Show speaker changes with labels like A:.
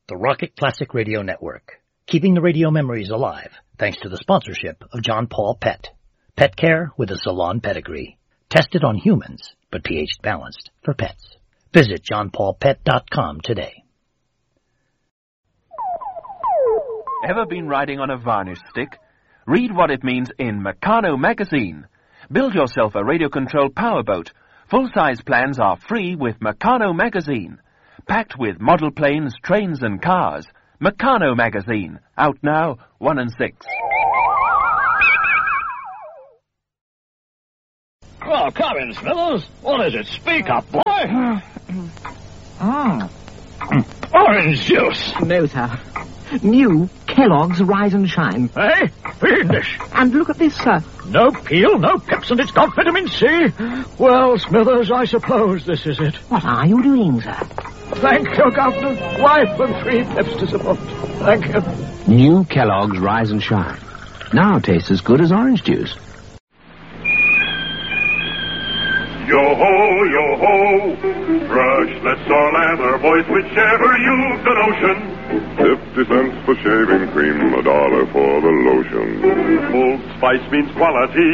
A: the Rocket Classic Radio Network, keeping the radio memories alive thanks to the sponsorship of John Paul Pet. Pet care with a salon pedigree. Tested on humans, but pH balanced for pets. Visit johnpaulpet.com today.
B: Ever been riding on a varnish stick? Read what it means in Meccano magazine. Build yourself a radio-controlled powerboat. Full-size plans are free with Meccano magazine. Packed with model planes, trains and cars. Meccano magazine. Out now, 1 and 6.
C: Oh, come in, Smithers. What is it? Speak up, boy. Orange juice.
D: No, sir. New Kellogg's Rise and Shine.
C: Eh? Fiendish.
D: And look at this, sir.
C: No peel, no pips, and it's got vitamin C. Well, Smithers, I suppose this is it.
D: What are you doing, sir?
C: Thank you, Governor. Wife and 3 pips to support. Thank you.
E: New Kellogg's Rise and Shine. Now tastes as good as orange juice.
F: Yo-ho, yo-ho, brush, let's all lather, boys, whichever you've the notion.
G: 50 cents for shaving cream, $1 for the lotion.
F: Old Spice means quality.